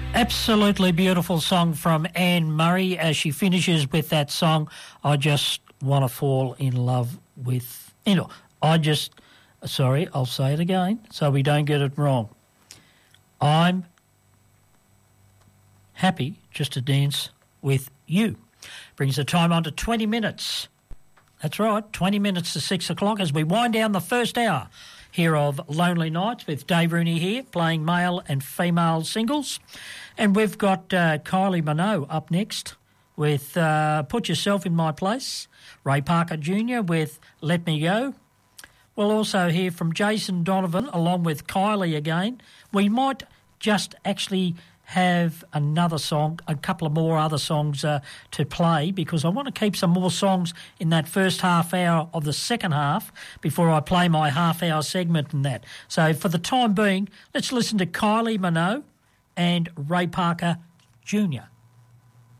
Absolutely beautiful song from Anne Murray as she finishes with that song, I Just Want to Fall in Love with... I'll say it again so we don't get it wrong. I'm happy just to dance with you. Brings the time on to 20 minutes. That's right, 20 minutes to 6 o'clock as we wind down the first hour here of Lonely Nights with Dave Rooney here playing male and female singles. And we've got Kylie Minogue up next with Put Yourself in My Place, Ray Parker Jr. with Let Me Go. We'll also hear from Jason Donovan along with Kylie again. We might just actually have another song, a couple of more other songs to play because I want to keep some more songs in that first half hour of the second half before I play my half-hour segment and that. So for the time being, let's listen to Kylie Minogue and Ray Parker Jr.